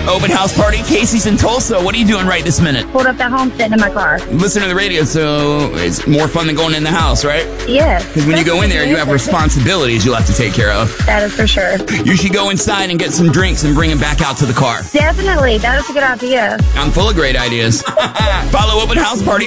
Open house party. Casey's in Tulsa. What are you doing right this minute? Pulled up at home, sitting in my car. Listen to the radio, so it's more fun than going in the house, right? Yes. Because when you go in there, you have responsibilities you'll have to take care of. That is for sure. You should go inside and get some drinks and bring them back out to the car. Definitely. That is a good idea. I'm full of great ideas. Follow Open House Party